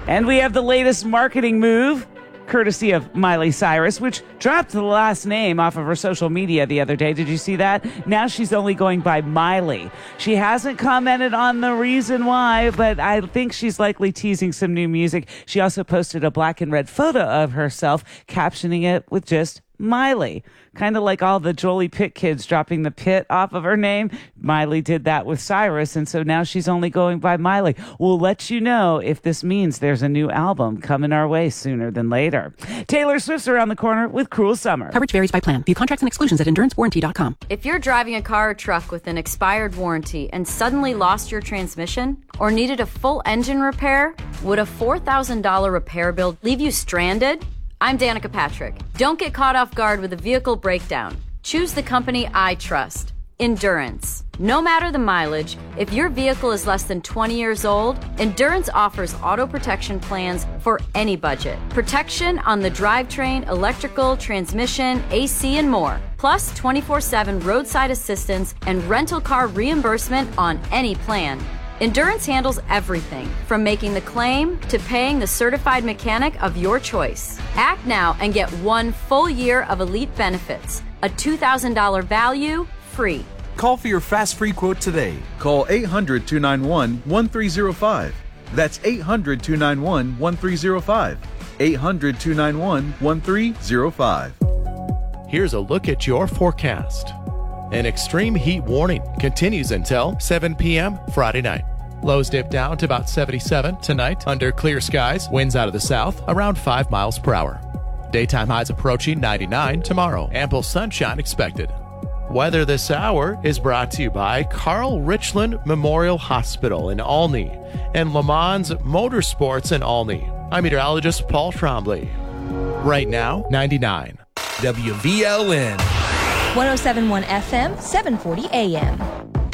And we have the latest marketing move, courtesy of Miley Cyrus, which dropped the last name off of her social media the other day. Did you see that? Now she's only going by Miley. She hasn't commented on the reason why, but I think she's likely teasing some new music. She also posted a black and red photo of herself, captioning it with just Miley. Kind of like all the Jolie Pitt kids dropping the Pitt off of her name. Miley did that with Cyrus, and so now she's only going by Miley. We'll let you know if this means there's a new album coming our way sooner than later. Taylor Swift's around the corner with Cruel Summer. Coverage varies by plan. View contracts and exclusions at endurancewarranty.com. If you're driving a car or truck with an expired warranty and suddenly lost your transmission or needed a full engine repair, would a $4,000 repair bill leave you stranded? I'm Danica Patrick. Don't get caught off guard with a vehicle breakdown. Choose the company I trust, Endurance. No matter the mileage, if your vehicle is less than 20 years old, Endurance offers auto protection plans for any budget. Protection on the drivetrain, electrical, transmission, AC, and more. Plus 24/7 roadside assistance and rental car reimbursement on any plan. Endurance handles everything, from making the claim to paying the certified mechanic of your choice. Act now and get 1 full year of elite benefits. A $2,000 value, free. Call for your fast free quote today. Call 800-291-1305. That's 800-291-1305. 800-291-1305. Here's a look at your forecast. An extreme heat warning continues until 7 p.m. Friday night. Lows dip down to about 77 tonight under clear skies. Winds out of the south around 5 miles per hour. Daytime highs approaching 99 tomorrow. Ample sunshine expected. Weather this hour is brought to you by Carl Richland Memorial Hospital in Olney and Le Mans Motorsports in Olney. I'm meteorologist Paul Trombley. Right now, 99. WVLN. 107.1 FM, 740 AM.